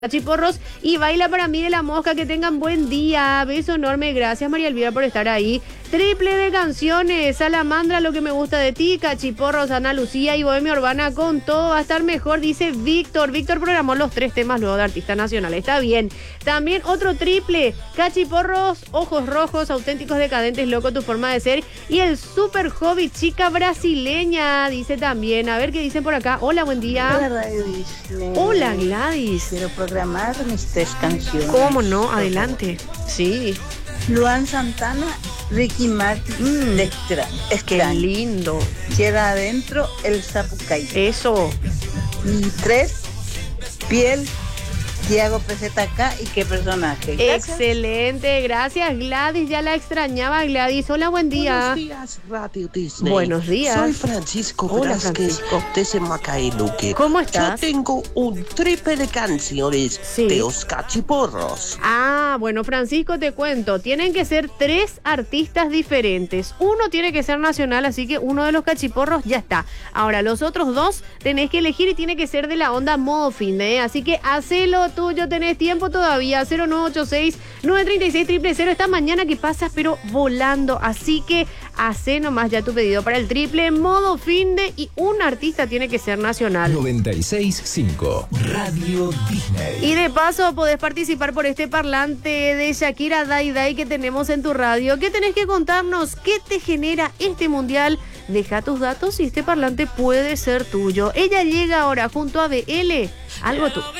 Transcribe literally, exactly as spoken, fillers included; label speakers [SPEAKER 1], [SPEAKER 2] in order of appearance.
[SPEAKER 1] Cachiporros y baila para mí de la mosca. Que tengan buen día, beso enorme, gracias María Elvira por estar ahí. Triple de canciones, Salamandra, lo que me gusta de ti, Cachiporros, Ana Lucía y Bohemia Urbana con todo va a estar mejor, dice Víctor. Víctor programó los tres temas luego de Artista Nacional, está bien. También otro triple, Cachiporros, Ojos Rojos, Auténticos Decadentes, Loco tu forma de ser y el super hobby Chica Brasileña, dice también. A ver qué dicen por acá. Hola, buen día.
[SPEAKER 2] Hola, Radio Disney.
[SPEAKER 1] Hola, Gladys.
[SPEAKER 2] Quiero programar mis tres canciones.
[SPEAKER 1] ¿Cómo no? Adelante. Sí.
[SPEAKER 2] Luan Santana, Ricky Martin,
[SPEAKER 1] Mm.
[SPEAKER 2] Extra.
[SPEAKER 1] Qué
[SPEAKER 2] Extraño.
[SPEAKER 1] lindo.
[SPEAKER 2] Tierra adentro, el Zapucay.
[SPEAKER 1] Eso.
[SPEAKER 2] Y tres, Piel, Tiago P Z K y qué personaje. Gracias.
[SPEAKER 1] Excelente, gracias Gladys, ya la extrañaba Gladys. Hola, buen día.
[SPEAKER 3] Buenos días, Radio Disney.
[SPEAKER 1] Buenos días.
[SPEAKER 3] Soy Francisco
[SPEAKER 1] Hola,
[SPEAKER 3] Velázquez
[SPEAKER 1] Francisco.
[SPEAKER 3] desde Macaeluque.
[SPEAKER 1] ¿Cómo estás?
[SPEAKER 3] Yo tengo un triple de canciones
[SPEAKER 1] Sí.
[SPEAKER 3] de los Cachiporros.
[SPEAKER 1] Ah, bueno, Francisco, te cuento. Tienen que ser tres artistas diferentes. Uno tiene que ser nacional, así que uno de los Cachiporros ya está. Ahora, los otros dos tenés que elegir y tiene que ser de la onda modo fin de, ¿eh? Así que hacelo tuyo, tenés tiempo todavía. cero nueve ocho seis, nueve tres seis, cero cero cero. Esta mañana que pasa, pero volando. Así que hacé nomás ya tu pedido para el triple modo fin de y un artista tiene que ser nacional.
[SPEAKER 4] noventa y seis punto cinco Radio Disney.
[SPEAKER 1] Y de paso podés participar por este parlante de Shakira Dai Dai que tenemos en tu radio. ¿Qué tenés que contarnos? ¿Qué te genera este mundial? Deja tus datos y este parlante puede ser tuyo. Ella llega ahora junto a B L. Algo tú.